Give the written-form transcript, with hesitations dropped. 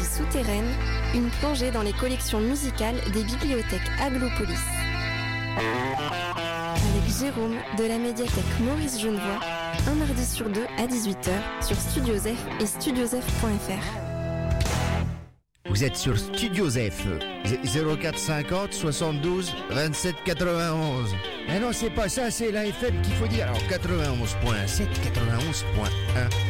Mélodies souterraines, une plongée dans les collections musicales des bibliothèques Aglopolis. Avec Jérôme de la médiathèque Maurice Genevoix, un mardi sur deux à 18h sur Studio Zef et studiozef.fr. Vous êtes sur Studio Zef, 0450 72 27 91. Ah non, c'est pas ça, c'est la FM qu'il faut dire. Alors 91.7, 91.1.